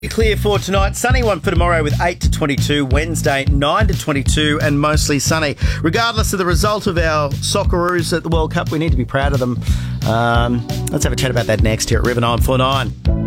Clear for tonight. Sunny one for tomorrow with 8 to 22. Wednesday, 9 to 22 and mostly sunny. Regardless of the result of our Socceroos at the World Cup, we need to be proud of them. Let's have a chat about that next here at River 949.